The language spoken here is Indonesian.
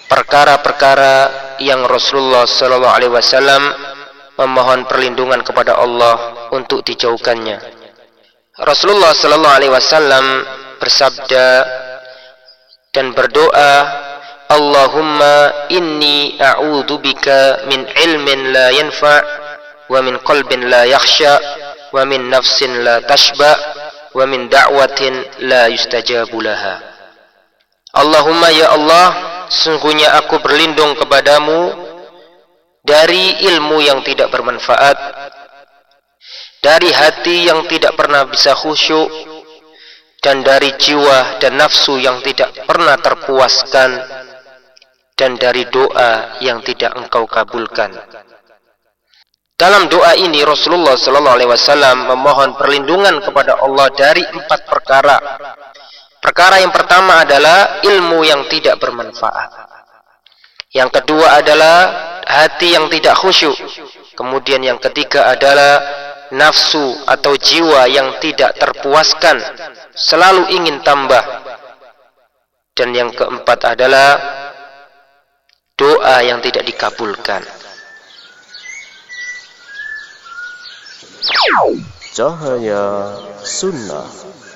perkara-perkara yang Rasulullah sallallahu alaihi wasallam memohon perlindungan kepada Allah untuk dijauhkannya. Rasulullah sallallahu alaihi wasallam bersabda dan berdoa, Allahumma inni a'udzubika min ilmin la yanfa' wa min qalbin la yakhsha wa min nafsin la tashba wa min da'watin la yustajabu laha. Allahumma ya Allah, sungguhnya aku berlindung kepadamu dari ilmu yang tidak bermanfaat, dari hati yang tidak pernah bisa khusyuk, dan dari jiwa dan nafsu yang tidak pernah terpuaskan, dan dari doa yang tidak engkau kabulkan. Dalam doa ini Rasulullah sallallahu alaihi wasallam memohon perlindungan kepada Allah dari 4 perkara. Perkara yang pertama adalah ilmu yang tidak bermanfaat. Yang kedua adalah hati yang tidak khusyuk. Kemudian yang ketiga adalah nafsu atau jiwa yang tidak terpuaskan, selalu ingin tambah. Dan yang keempat adalah doa yang tidak dikabulkan. Cahaya Sunnah.